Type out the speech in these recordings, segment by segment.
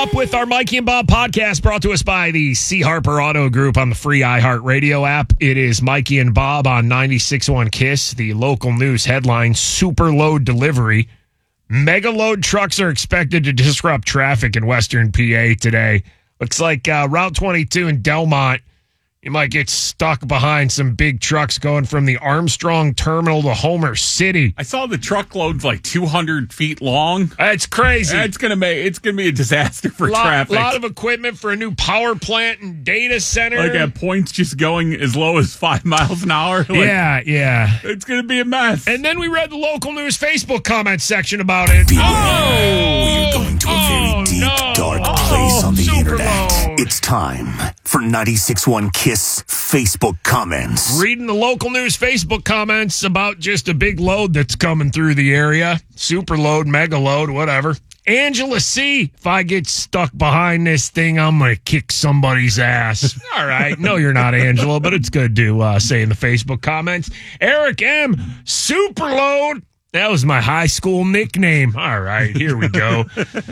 up with our Mikey and Bob podcast brought to us by the C. Harper Auto Group on the free iHeartRadio app. It is Mikey and Bob on 96.1 KISS. The local news headline, super load delivery. Mega load trucks are expected to disrupt traffic in Western PA today. Looks like Route 22 in Delmont, you might get stuck behind some big trucks going from the Armstrong Terminal to Homer City. I saw the truckload's like 200 feet long. That's crazy. It's gonna be a disaster for traffic. A lot of equipment for a new power plant and data center. Like at points just going as low as 5 miles an hour. Yeah. It's gonna be a mess. And then we read the local news Facebook comment section about it. We're going to a very deep, dark place on the internet. It's time for 96.1 KISS Facebook comments. Reading the local news Facebook comments about just a big load that's coming through the area. Super load, mega load, whatever. Angela C., if I get stuck behind this thing, I'm going to kick somebody's ass. All right. No, you're not Angela, but it's good to say in the Facebook comments. Eric M., super load. That was my high school nickname. All right, here we go.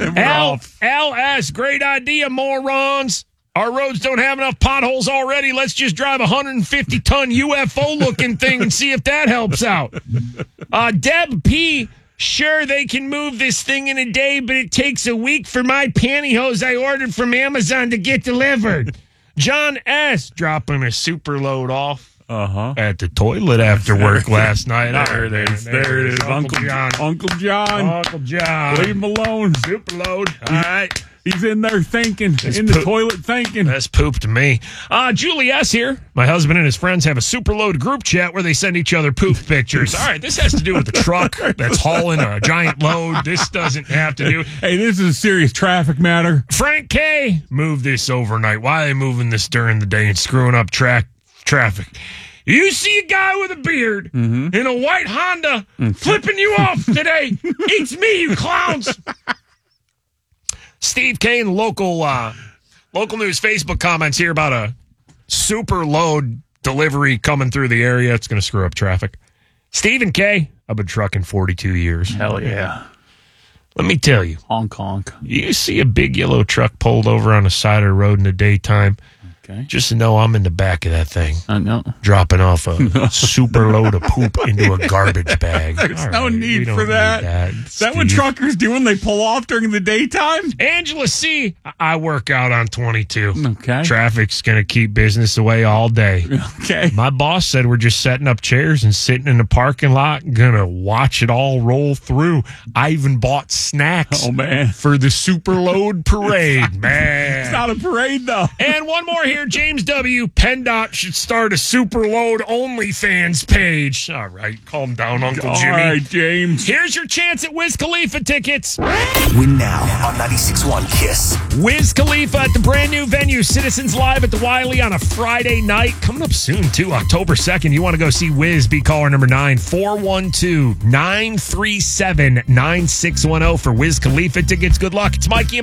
LS, great idea, morons. Our roads don't have enough potholes already. Let's just drive a 150-ton UFO-looking thing and see if that helps out. Deb P., sure, they can move this thing in a day, but it takes a week for my pantyhose I ordered from Amazon to get delivered. John S., dropping a super load off. At the toilet after work last night. There it is. Uncle John. Leave him alone. Super load. All right. He's in there thinking. The toilet thinking. That's poop to me. Julie S. here. My husband and his friends have a super load group chat where they send each other poop pictures. All right, this has to do with the truck that's hauling a giant load. This doesn't have to do. Hey, this is a serious traffic matter. Frank K. Move this overnight. Why are they moving this during the day and screwing up traffic? You see a guy with a beard in a white Honda flipping you off today. It's me, you clowns. Steve Kane, local news Facebook comments here about a super load delivery coming through the area. It's going to screw up traffic. Stephen K., I've been trucking 42 years. Hell yeah. Let me tell you. Honk, honk. You see a big yellow truck pulled over on the side of the road in the daytime. Okay. Just know I'm in the back of that thing. I know. Dropping off a super load of poop into a garbage bag. There's no need for that. Is that what truckers do when they pull off during the daytime? Angela C., I work out on 22. Okay. Traffic's going to keep business away all day. Okay. My boss said we're just setting up chairs and sitting in the parking lot, going to watch it all roll through. I even bought snacks for the super load parade. Man. It's not a parade, though. And one more here. James W. PennDOT should start a super load OnlyFans page. All right, calm down, Uncle Jimmy. All right, James. Here's your chance at Wiz Khalifa tickets. Win now on 96.1 KISS. Wiz Khalifa at the brand new venue, Citizens Live at the Wiley on a Friday night. Coming up soon, too, October 2nd. You want to go see Wiz, be caller number 9, 412-937-9610 for Wiz Khalifa tickets. Good luck. It's Mikey and